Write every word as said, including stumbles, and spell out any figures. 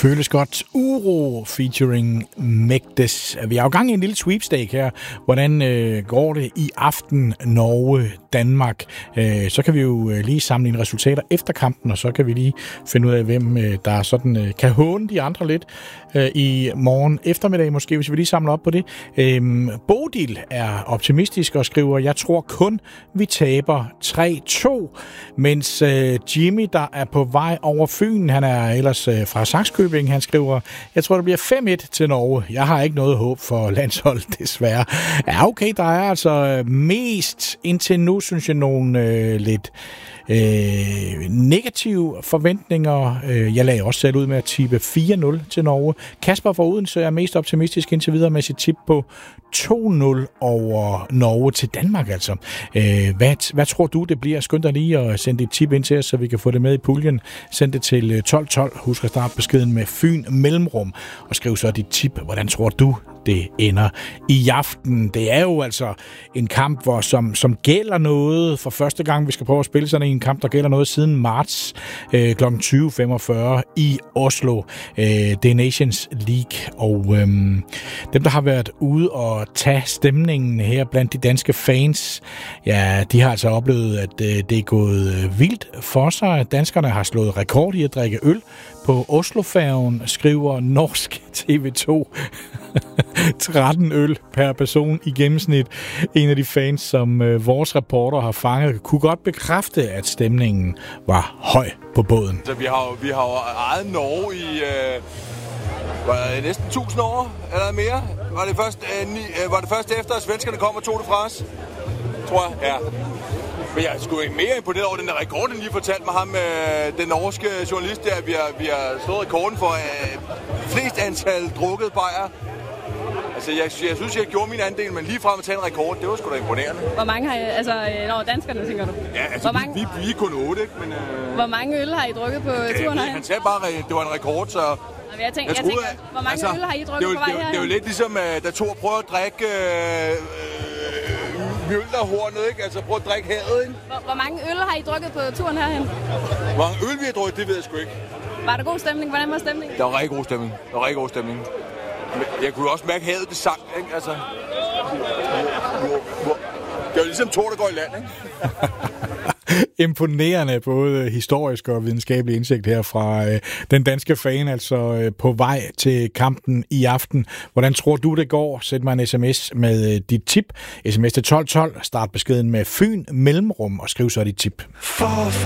Føles godt. Uro featuring Mægdes. Vi er jo gang i en lille sweepstake her. Hvordan øh, går det i aften Norge, Danmark? Øh, så kan vi jo øh, lige sammenligne resultater efter kampen, og så kan vi lige finde ud af, hvem øh, der sådan øh, kan håne de andre lidt øh, i morgen eftermiddag måske, hvis vi lige samler op på det. Øh, Bodil er optimistisk og skriver, jeg tror kun, vi taber tre to, mens øh, Jimmy, der er på vej over Fyn, han er ellers øh, fra Sakskøbing, han skriver, jeg tror, det bliver fem et til Norge. Jeg har ikke noget håb for landsholdet, desværre. Ja, okay, der er altså mest indtil nu, synes jeg, nogle øh, lidt øh, negative forventninger. Jeg lagde også selv ud med at tippe fire nul til Norge. Kasper fra Odense er mest optimistisk indtil videre med sit tip på to nul over Norge til Danmark, altså. Øh, hvad, hvad tror du, det bliver? Skynd dig lige at sende dit tip ind til os, så vi kan få det med i puljen. Send det til tolv tolv. Husk at starte beskeden med Fyn mellemrum, og skriv så dit tip. Hvordan tror du, det ender i aften? Det er jo altså en kamp, hvor som, som gælder noget for første gang. Vi skal prøve at spille sådan en kamp, der gælder noget siden marts øh, kl. tyve femogfyrre i Oslo. Øh, det er Nations League, og øh, dem, der har været ude og tage stemningen her blandt de danske fans, ja, de har altså oplevet, at øh, det er gået vildt for sig. Danskerne har slået rekord i at drikke øl på Oslofærgen, skriver norsk T V to. tretten øl per person i gennemsnit. En af de fans, som øh, vores reporter har fanget, kunne godt bekræfte, at stemningen var høj på båden. Så vi har vi har ejet Norge i øh, var det næsten tusind år eller mere. Var det først øh, ni, øh, var det først efter, at svenskerne kom og tog det fra os? Tror jeg, ja. Men jeg er sgu ikke mere imponeret over den der rekord, den lige fortalte mig ham, øh, den norske journalist der. Vi har, vi har slået rekorden for øh, flest antal drukket bajer. Altså, jeg, jeg synes, jeg gjorde min andel, men lige frem at tage en rekord, det var sgu da imponerende. Hvor mange har I, altså, når danskerne, tænker du? Ja, altså, Hvor mange... vi, vi, vi er kun otte, ikke? Men, øh... Hvor mange øl har I drukket på ja, turen her? Han sagde bare, at det var en rekord, så... Jeg tænker, jeg tænker, hvor mange altså, øl har I drukket det, på vej det, her? Det er jo lidt ligesom, da Thor prøver at drikke øh, øh, mjølnerhornet, ikke? Altså, prøv at drikke havet, ikke? Hvor, hvor mange øl har I drukket på turen herhen? Hvor mange øl vi har drukket, det ved jeg sgu ikke. Var der god stemning? Hvordan var stemningen? Der var rigtig god stemning. Der var rigtig god stemning. Jeg kunne også mærke, at havet det sang, ikke? Altså... Det var ligesom Thor, der går i land, ikke? Imponerende, både historisk og videnskabelig indsigt her fra øh, den danske fan, altså øh, på vej til kampen i aften. Hvordan tror du, det går? Sæt mig en sms med øh, dit tip. Sms til tolv tolv. Start beskeden med Fyn mellemrum og skriv så dit tip. For